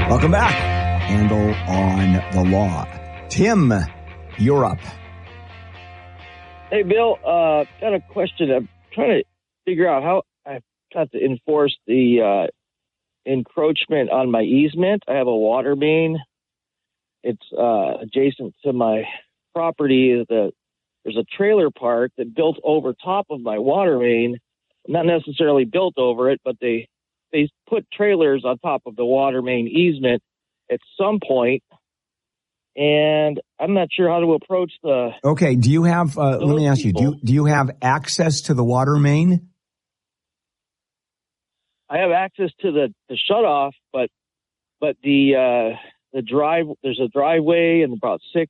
Welcome back. Handel on the Law. Tim, you're up. Hey, Bill, got a question. I'm trying to figure out how I've got to enforce the encroachment on my easement. I have a water main. It's adjacent to my property. There's a trailer park that built over top of my water main. Not necessarily built over it, but they put trailers on top of the water main easement at some point, and I'm not sure how to approach the... Okay, do you have, let me ask you, do you have access to the water main? I have access to the shutoff, but the drive, there's a driveway and about 6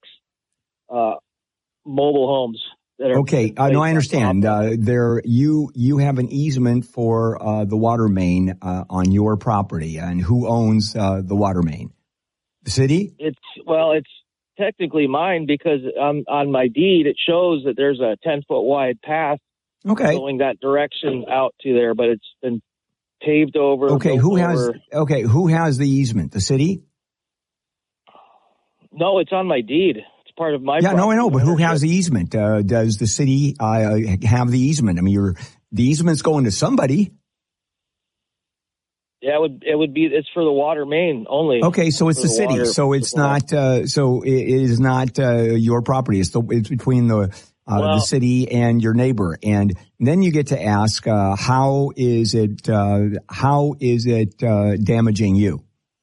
mobile homes. Okay, no, I understand. You have an easement for the water main on your property, and who owns the water main? The city? It's technically mine because on my deed it shows that there's a 10-foot wide path going that direction out to there, but it's been paved over. Okay, who has the easement? The city? No, it's on my deed. Part of my property. No, I know, but who has the easement? Does the city have the easement? I mean, the easement's going to somebody. Yeah, it would be. It's for the water main only. Okay, so it's the city. So it's not. So it is not your property. It's between the city and your neighbor, and then you get to ask, how is it damaging you?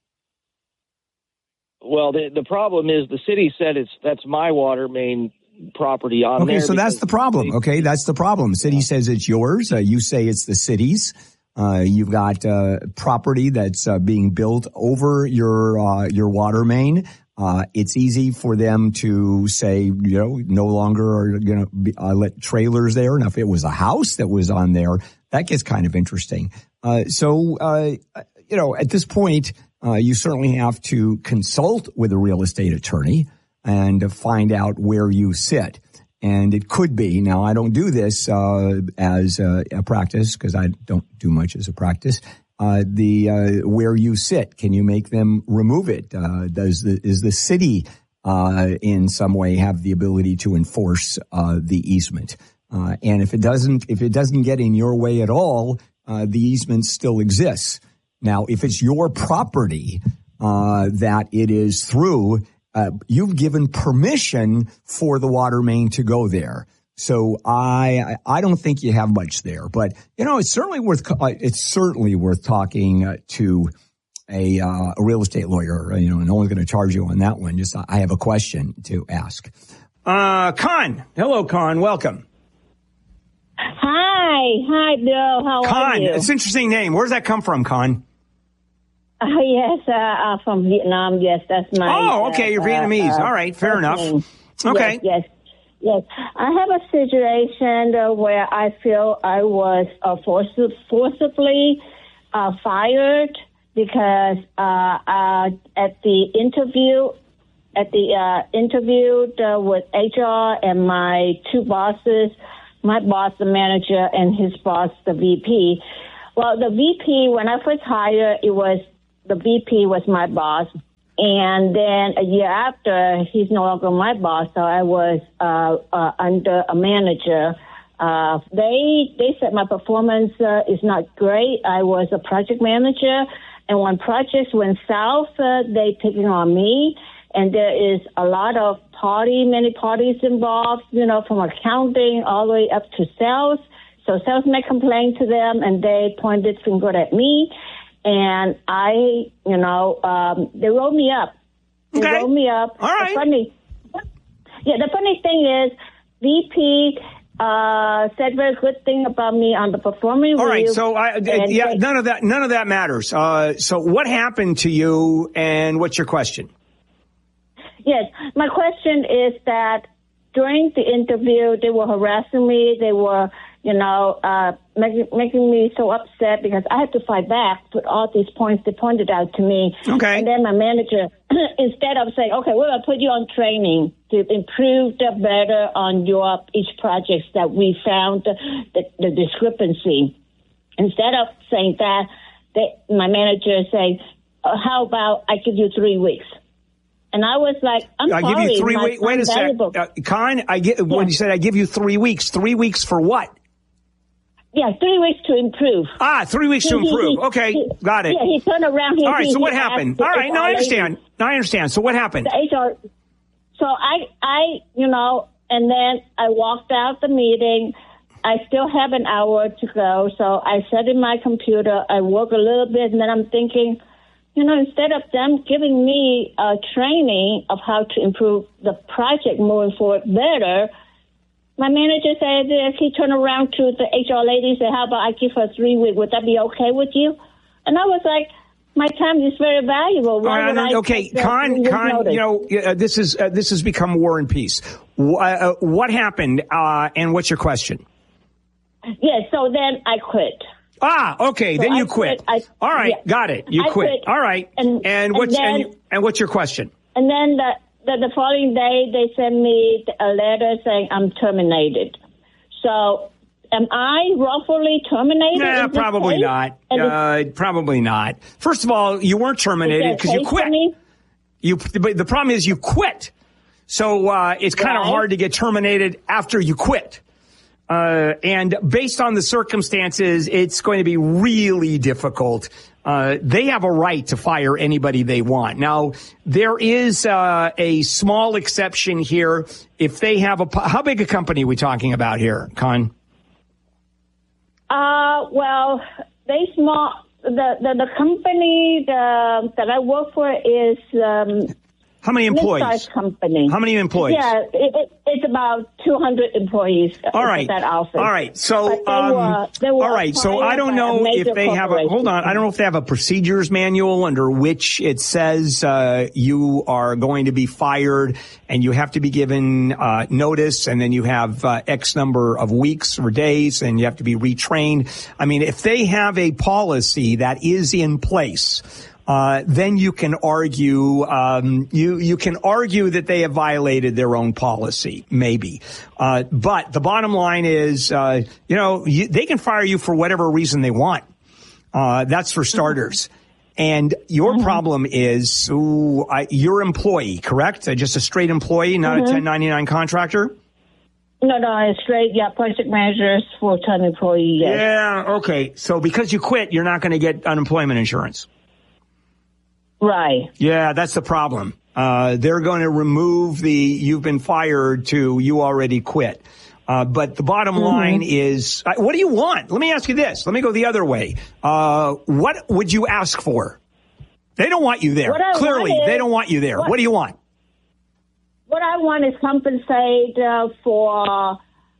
Well, the problem is the city said that's my water main property on there. Okay, so that's the problem. Okay, that's the problem. City says it's yours. You say it's the city's. You've got property that's being built over your water main. It's easy for them to say, no longer are going to let trailers there. Now, if it was a house that was on there, that gets kind of interesting. At this point, you certainly have to consult with a real estate attorney and find out where you sit. And it could be, now I don't do this as a practice because I don't do much as a practice, where you sit. Can you make them remove it? Is the city in some way have the ability to enforce the easement? And if it doesn't get in your way at all, the easement still exists. Now, if it's your property that it is through, you've given permission for the water main to go there. So I don't think you have much there, but it's certainly worth talking to a real estate lawyer. No one's going to charge you on that one. Just I have a question to ask. Con, hello, Con, welcome. Hi, Bill. How are you? Con, it's an interesting name. Where does that come from, Con? Yes, from Vietnam. Yes, that's my. Oh, okay. You're Vietnamese. All right, fair enough. Okay. Yes. I have a situation where I feel I was forcibly fired because at the interview with HR and my two bosses, my boss, the manager, and his boss, the VP. Well, the VP, when I first hired, the VP was my boss. And then a year after, he's no longer my boss, so I was under a manager. They said my performance is not great. I was a project manager, and when projects went south, they took it on me. And there is a lot of many parties involved, from accounting all the way up to sales. So sales may complain to them, and they pointed finger at me. And they rolled me up. They rolled me up. All right. The funny thing is, VP said very good thing about me on the performing review. All right. So none of that matters. So what happened to you, and what's your question? Yes, my question is that during the interview, they were harassing me. They were making me so upset because I had to fight back with all these points they pointed out to me. Okay. And then my manager, instead of saying, okay, we're going to put you on training to improve better on each project that we found the discrepancy. Instead of saying that, my manager said, how about I give you 3 weeks? And I was like, I'm sorry. I give you 3 weeks. Wait a second. Con, when you said I give you 3 weeks, 3 weeks for what? Yeah, 3 weeks to improve. 3 weeks to improve. Okay, got it. Yeah, he turned around. All right, so what happened? All right, I understand. So what happened? The HR. So I, and then I walked out the meeting. I still have an hour to go, so I sat in my computer. I work a little bit, and then I'm thinking, instead of them giving me a training of how to improve the project moving forward better, my manager said this. He turned around to the HR lady and said, how about I give her 3 weeks? Would that be okay with you? And I was like, my time is very valuable. Okay, Con, this has become War and Peace. What happened, and what's your question? Yes, so then I quit. Okay, so then you quit. All right, got it. You quit. All right. And what's your question? And then the following day, they sent me a letter saying I'm terminated. So am I wrongfully terminated? Nah, probably not. Probably not. First of all, you weren't terminated because you quit. But the problem is you quit. So it's kind of hard to get terminated after you quit. And based on the circumstances, it's going to be really difficult. They have a right to fire anybody they want. Now, there is a small exception here. If they have how big a company are we talking about here, Con? Well, the company that I work for is how many employees? Mid-sized company. How many employees? Yeah, it's about 200 employees. All right. At that office. All right. So, they were all right. So I don't know if they have hold on. I don't know if they have a procedures manual under which it says you are going to be fired and you have to be given notice, and then you have X number of weeks or days, and you have to be retrained. I mean, if they have a policy that is in place, then you can argue, you can argue that they have violated their own policy, maybe. But the bottom line is, they can fire you for whatever reason they want. That's for starters. And your problem is, your employee, correct? Just a straight employee, not a 1099 contractor? No, a straight, project manager's full-time employee, yes. Yeah, okay. So because you quit, you're not going to get unemployment insurance. Right. Yeah, that's the problem. They're going to remove the you've been fired to you already quit. But the bottom line is, what do you want? Let me ask you this. Let me go the other way. What would you ask for? They don't want you there. Clearly, they don't want you there. What do you want? What I want is compensate for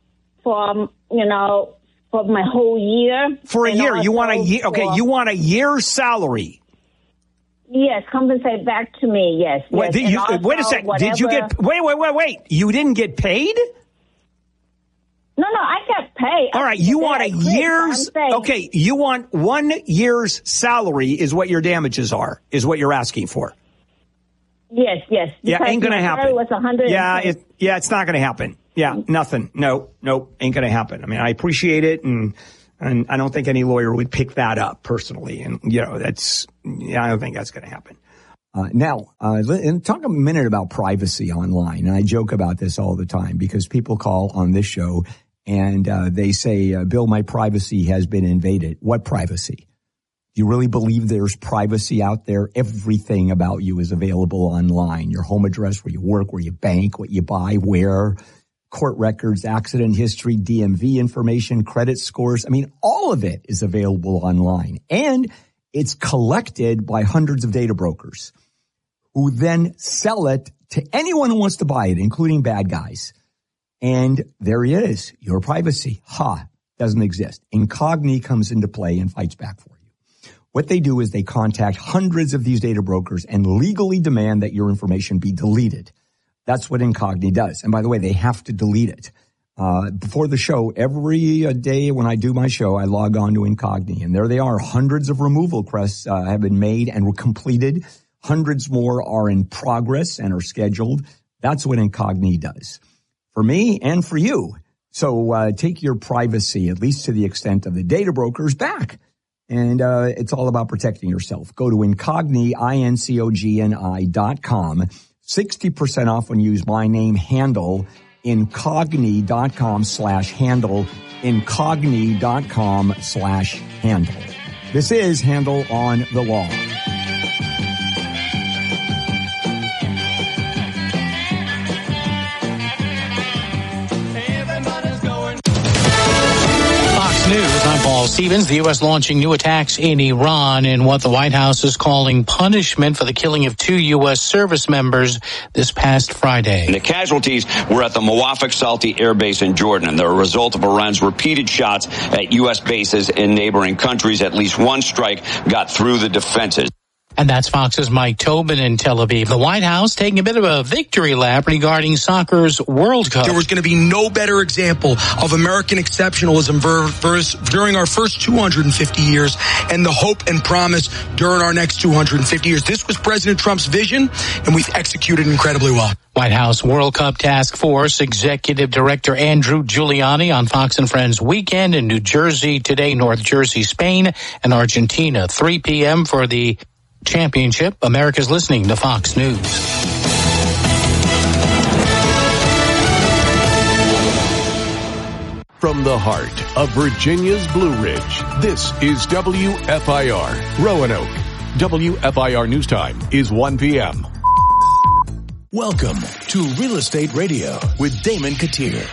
my whole year. For a year. You want a year. Okay, you want a year's salary. Yes, compensate back to me, yes. Wait a second. Did you get... Wait. You didn't get paid? No, I got paid. All right, you want a year's... Okay, you want 1 year's salary is what your damages are, is what you're asking for. Yes. Yeah, ain't going to happen. Was 100. Yeah, it's not going to happen. Yeah, nothing. Nope, ain't going to happen. I mean, I appreciate it, and I don't think any lawyer would pick that up personally. And, I don't think that's going to happen. Now, talk a minute about privacy online. And I joke about this all the time because people call on this show and they say, Bill, my privacy has been invaded. What privacy? Do you really believe there's privacy out there? Everything about you is available online. Your home address, where you work, where you bank, what you buy, where, court records, accident history, DMV information, credit scores. I mean, all of it is available online. And it's collected by hundreds of data brokers who then sell it to anyone who wants to buy it, including bad guys. And there it is. Your privacy. Doesn't exist. Incogni comes into play and fights back for you. What they do is they contact hundreds of these data brokers and legally demand that your information be deleted. That's what Incogni does. And by the way, they have to delete it. Before the show, every day when I do my show, I log on to Incogni. And there they are. Hundreds of removal requests have been made and were completed. Hundreds more are in progress and are scheduled. That's what Incogni does for me and for you. So take your privacy, at least to the extent of the data brokers, back And it's all about protecting yourself. Go to Incogni, INCOGNI.com. 60% off when you use my name, Handel, Incogni.com/handle, Incogni.com/handle. This is Handel on the Law. News. I'm Paul Stevens. The U.S. launching new attacks in Iran in what the White House is calling punishment for the killing of 2 U.S. service members this past Friday. The casualties were at the Muwafaq Salti Air Base in Jordan, and they're a result of Iran's repeated shots at U.S. bases in neighboring countries. At least one strike got through the defenses. And that's Fox's Mike Tobin in Tel Aviv. The White House taking a bit of a victory lap regarding soccer's World Cup. There was going to be no better example of American exceptionalism during our first 250 years and the hope and promise during our next 250 years. This was President Trump's vision, and we've executed incredibly well. White House World Cup Task Force Executive Director Andrew Giuliani on Fox and Friends Weekend in New Jersey today, North Jersey, Spain, and Argentina. 3 p.m. for the championship. America's listening to Fox News. From the heart of Virginia's Blue Ridge, this is WFIR Roanoke. WFIR News Time is 1 p.m. Welcome to Real Estate Radio with Damon Katir.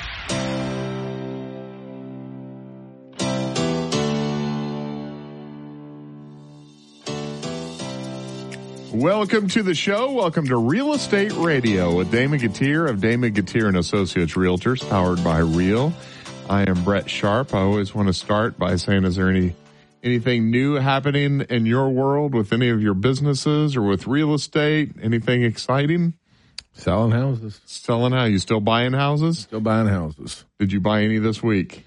Welcome to the show. Welcome to Real Estate Radio with Damon Katir of Damon Katir and Associates Realtors, powered by Real. I am Brett Sharp. I always want to start by saying, is there anything new happening in your world with any of your businesses or with real estate? Anything exciting? Selling houses. Selling how? You still buying houses? Still buying houses. Did you buy any this week?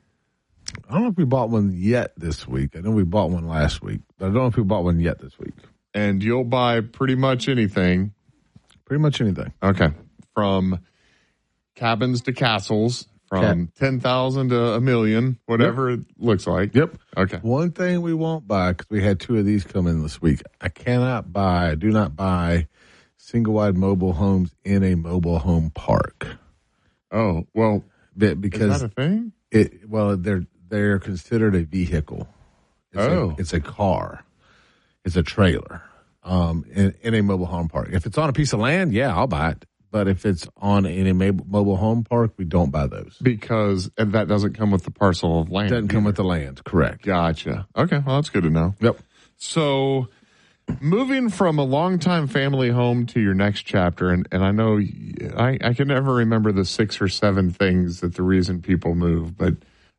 I don't know if we bought one yet this week. I know we bought one last week, but I don't know if we bought one yet this week. And you'll buy pretty much anything. Pretty much anything. Okay. From cabins to castles, from 10,000 to $1 million, whatever it looks like. Yep. Okay. One thing we won't buy, because we had 2 of these come in this week. I do not buy single-wide mobile homes in a mobile home park. Oh, well, because is that a thing? They're considered a vehicle. It's a car. It's a trailer in a mobile home park. If it's on a piece of land, yeah, I'll buy it. But if it's in a mobile home park, we don't buy those. Because that doesn't come with the parcel of land. Doesn't come with the land, correct. Gotcha. Okay, well, that's good to know. Yep. So moving from a longtime family home to your next chapter, and I know I can never remember the 6 or 7 things that the reason people move, but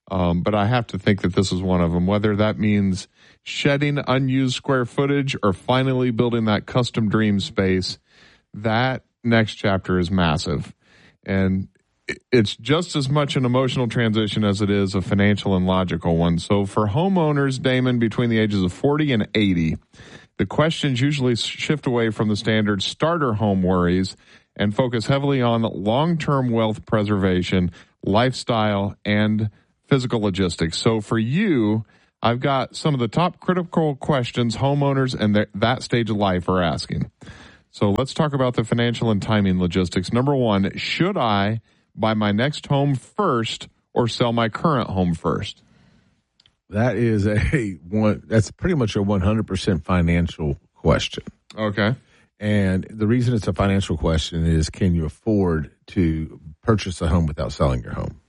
I have to think that this is one of them, whether that means shedding unused square footage or finally building that custom dream space. That next chapter is massive. And it's just as much an emotional transition as it is a financial and logical one. So for homeowners, Damon, between the ages of 40 and 80, the questions usually shift away from the standard starter home worries and focus heavily on long-term wealth preservation, lifestyle, and physical logistics. So for you, I've got some of the top critical questions homeowners and that stage of life are asking. So let's talk about the financial and timing logistics. Number 1, should I buy my next home first or sell my current home first? That is that's pretty much a 100% financial question. Okay. And the reason it's a financial question is, can you afford to purchase a home without selling your home?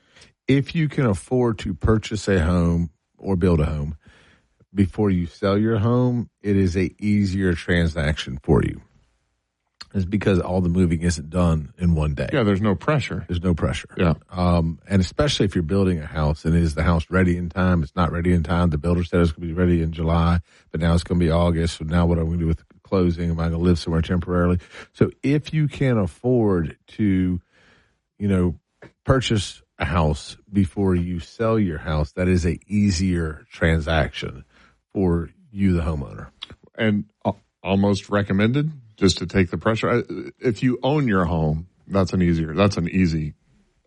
If you can afford to purchase a home or build a home before you sell your home, it is a easier transaction for you. It's because all the moving isn't done in one day. Yeah, there's no pressure. There's no pressure. Yeah. And especially if you're building a house and is the house ready in time? It's not ready in time. The builder said it's going to be ready in July, but now it's going to be August. So now what am I going to do with closing? Am I going to live somewhere temporarily? So if you can afford to, purchase a house before you sell your house, that is a easier transaction for you, the homeowner. And almost recommended, just to take the pressure. If you own your home, that's an easy.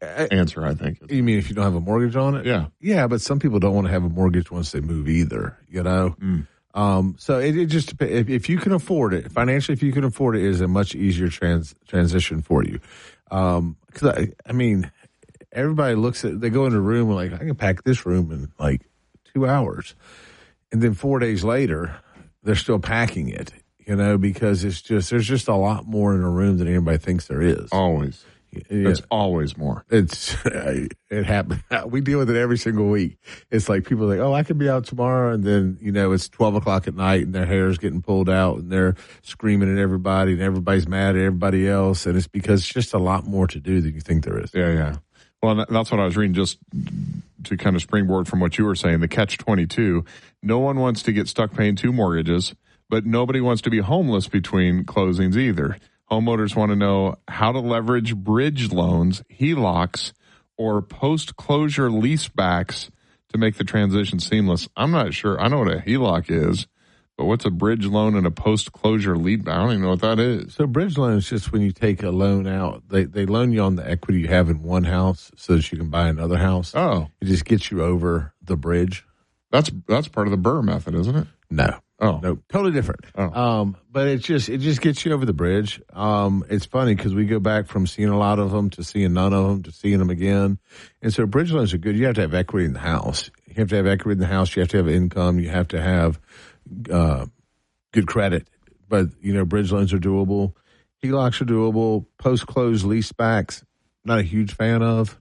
answer, I think. You mean if you don't have a mortgage on it? Yeah. Yeah, but some people don't want to have a mortgage once they move either, you know? So it just depends. If you can afford it, financially, if you can afford it, it is a much easier transition for you. Because, I mean, everybody they go into a room and like, I can pack this room in like 2 hours. And then 4 days later, they're still packing it, you know, because there's just a lot more in a room than anybody thinks there is. Always. It's always more. It happens. We deal with it every single week. It's like people are like, oh, I could be out tomorrow. And then, you know, it's 12 o'clock at night and their hair is getting pulled out and they're screaming at everybody and everybody's mad at everybody else. And it's because it's just a lot more to do than you think there is. Yeah. Well, that's what I was reading, just to kind of springboard from what you were saying, the catch-22. No one wants to get stuck paying 2 mortgages, but nobody wants to be homeless between closings either. Homeowners want to know how to leverage bridge loans, HELOCs, or post-closure leasebacks to make the transition seamless. I'm not sure. I know what a HELOC is, but what's a bridge loan and a post-closure lead? I don't even know what that is. So bridge loan is just when you take a loan out. They loan you on the equity you have in one house so that you can buy another house. Oh. It just gets you over the bridge. That's part of the Burr method, isn't it? No. Oh. No, totally different. Oh. But it just gets you over the bridge. It's funny because we go back from seeing a lot of them to seeing none of them to seeing them again. And so bridge loans are good. You have to have equity in the house. You have to have equity in the house. You have to have income. You have to have good credit. But, you know, bridge loans are doable. HELOCs are doable. Post-close leasebacks, not a huge fan of.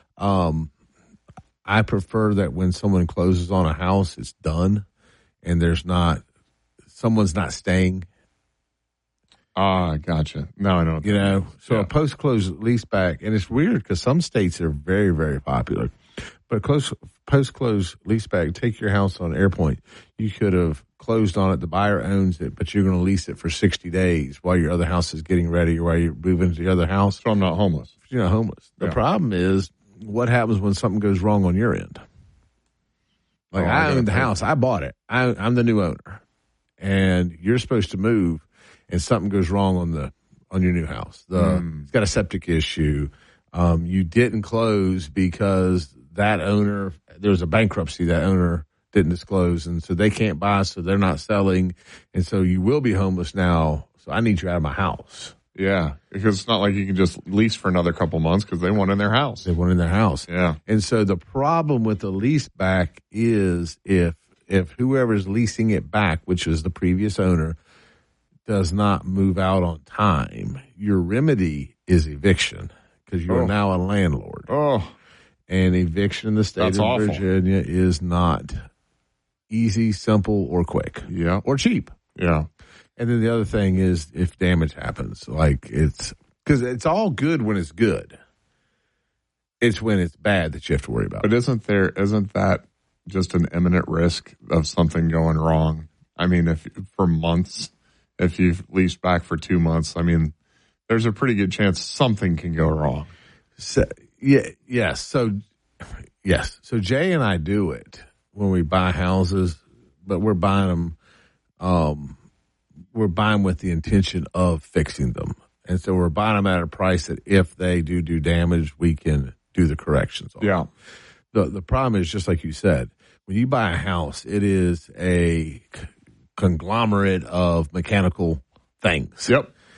I prefer that when someone closes on a house, it's done. And someone's not staying. Gotcha. Now I know. You know, so a post-close leaseback, and it's weird because some states are very, very popular. But post-close leaseback, take your house on AirPoint. You could have closed on it. The buyer owns it, but you're going to lease it for 60 days while your other house is getting ready or while you're moving to the other house. So I'm not homeless. You're not homeless. The problem is what happens when something goes wrong on your end. Like I own the house. I bought it. I'm the new owner. And you're supposed to move and something goes wrong on your new house. It's got a septic issue. You didn't close because that owner, there was a bankruptcy. That owner didn't disclose. And so they can't buy, so they're not selling. And so you will be homeless now. So I need you out of my house. Yeah, because it's not like you can just lease for another couple months because they want in their house. They want in their house. Yeah. And so the problem with the lease back is if whoever's leasing it back, which is the previous owner, does not move out on time, your remedy is eviction because you are now a landlord. Oh. And eviction in the state of Virginia is not easy, simple, or quick. Yeah. Or cheap. Yeah. And then the other thing is if damage happens, like because it's all good when it's good. It's when it's bad that you have to worry about. But isn't that just an imminent risk of something going wrong? I mean, if you've leased back for 2 months, I mean, there's a pretty good chance something can go wrong. So, yes. So Jay and I do it when we buy houses, but we're buying them. We're buying with the intention of fixing them. And so we're buying them at a price that if they do damage, we can do the corrections on. Yeah. The problem is, just like you said, when you buy a house, it is a conglomerate of mechanical things. Yep.